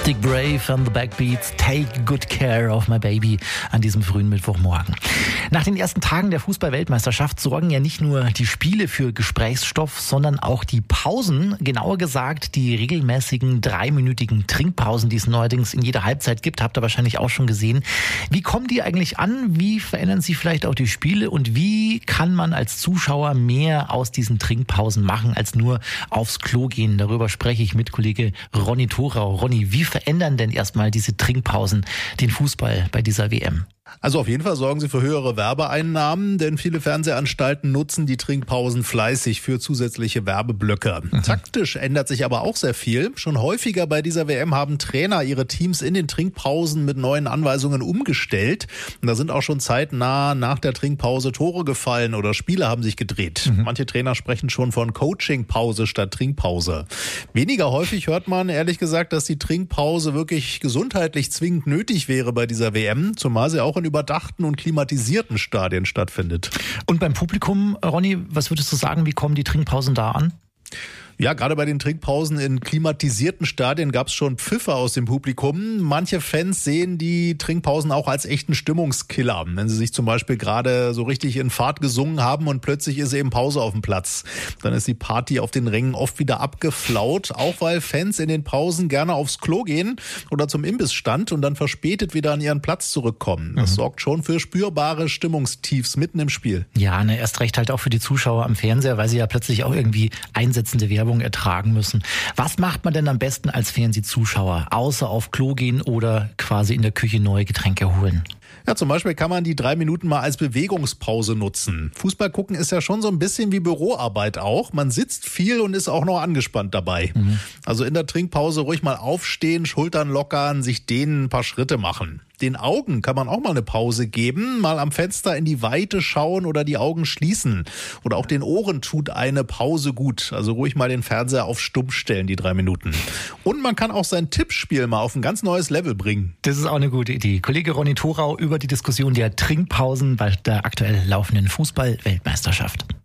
Dick Brave and the Backbeats, Take Good Care of My Baby an diesem frühen Mittwochmorgen. Nach den ersten Tagen der Fußball-Weltmeisterschaft sorgen ja nicht nur die Spiele für Gesprächsstoff, sondern auch die Pausen, genauer gesagt die regelmäßigen 3-minütigen Trinkpausen, die es neuerdings in jeder Halbzeit gibt, habt ihr wahrscheinlich auch schon gesehen. Wie kommen die eigentlich an? Wie verändern sie vielleicht auch die Spiele? Und wie kann man als Zuschauer mehr aus diesen Trinkpausen machen, als nur aufs Klo gehen? Darüber spreche ich mit Kollege Ronny Thorau. Ronny, wie verändern denn erstmal diese Trinkpausen den Fußball bei dieser WM? Also auf jeden Fall sorgen sie für höhere Werbeeinnahmen, denn viele Fernsehanstalten nutzen die Trinkpausen fleißig für zusätzliche Werbeblöcke. Taktisch ändert sich aber auch sehr viel. Schon häufiger bei dieser WM haben Trainer ihre Teams in den Trinkpausen mit neuen Anweisungen umgestellt. Und da sind auch schon zeitnah nach der Trinkpause Tore gefallen oder Spiele haben sich gedreht. Manche Trainer sprechen schon von Coachingpause statt Trinkpause. Weniger häufig hört man ehrlich gesagt, dass die Trinkpause wirklich gesundheitlich zwingend nötig wäre bei dieser WM, zumal sie auch in überdachten und klimatisierten Stadien stattfindet. Und beim Publikum, Ronny, was würdest du sagen, wie kommen die Trinkpausen da an? Ja, gerade bei den Trinkpausen in klimatisierten Stadien gab es schon Pfiffe aus dem Publikum. Manche Fans sehen die Trinkpausen auch als echten Stimmungskiller, wenn sie sich zum Beispiel gerade so richtig in Fahrt gesungen haben und plötzlich ist eben Pause auf dem Platz. Dann ist die Party auf den Rängen oft wieder abgeflaut, auch weil Fans in den Pausen gerne aufs Klo gehen oder zum Imbissstand und dann verspätet wieder an ihren Platz zurückkommen. Das sorgt schon für spürbare Stimmungstiefs mitten im Spiel. Ja, erst recht halt auch für die Zuschauer am Fernseher, weil sie ja plötzlich auch irgendwie einsetzende Werbung ertragen müssen. Was macht man denn am besten als Fernsehzuschauer, außer auf Klo gehen oder quasi in der Küche neue Getränke holen? Ja, zum Beispiel kann man die 3 Minuten mal als Bewegungspause nutzen. Fußball gucken ist ja schon so ein bisschen wie Büroarbeit auch. Man sitzt viel und ist auch noch angespannt dabei. Also in der Trinkpause ruhig mal aufstehen, Schultern lockern, sich dehnen, ein paar Schritte machen. Den Augen kann man auch mal eine Pause geben, mal am Fenster in die Weite schauen oder die Augen schließen. Oder auch den Ohren tut eine Pause gut. Also ruhig mal den Fernseher auf Stumm stellen, die 3 Minuten. Und man kann auch sein Tippspiel mal auf ein ganz neues Level bringen. Das ist auch eine gute Idee. Kollege Ronny Thorau über die Diskussion der Trinkpausen bei der aktuell laufenden Fußball-Weltmeisterschaft.